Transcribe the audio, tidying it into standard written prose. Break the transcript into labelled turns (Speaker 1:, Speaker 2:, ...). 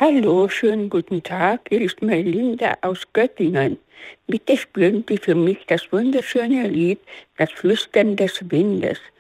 Speaker 1: Hallo, schönen guten Tag. Hier ist Melinda aus Göttingen. Bitte spielen Sie für mich das wunderschöne Lied Das Flüstern des Windes.